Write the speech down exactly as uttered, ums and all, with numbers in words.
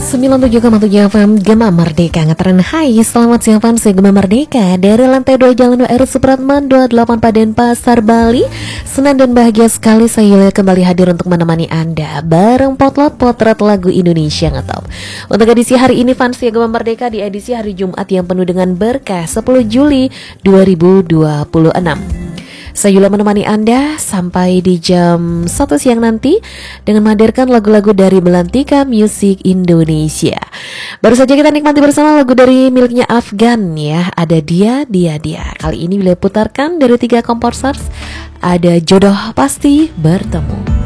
sembilan puluh tujuh koma tujuh F M Gema Merdeka ngetren. Hai, selamat siang fans Gema Merdeka. Dari lantai dua Jalan W R Supratman dua puluh delapan Denpasar, Bali. Senang dan bahagia sekali saya Yulia kembali hadir untuk menemani Anda bareng Potlot Potret Lagu Indonesia Ngetop. Untuk edisi hari ini fans Gema Merdeka di edisi hari Jumat yang penuh dengan berkah sepuluh Juli dua ribu dua puluh enam. Saya Yula menemani Anda sampai di jam satu siang nanti dengan menghadirkan lagu-lagu dari Belantika Music Indonesia. Baru saja kita nikmati bersama lagu dari miliknya Afgan ya. Ada Dia, Dia, Dia. Kali ini bila putarkan dari tiga komposer, ada Jodoh Pasti Bertemu.